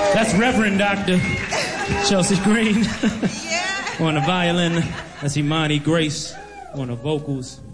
That's Reverend Dr. Chelsea Green Yeah. on the violin. That's Imani Grace on the vocals.